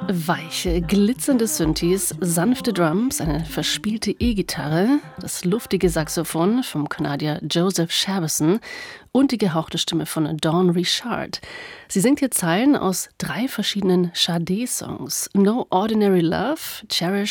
Weiche, glitzernde Synthes, sanfte Drums, eine verspielte E-Gitarre, das luftige Saxophon vom Kanadier Joseph Shabason und die gehauchte Stimme von Dawn Richard. Sie singt hier Zeilen aus 3 verschiedenen Sade-Songs: No Ordinary Love, Cherish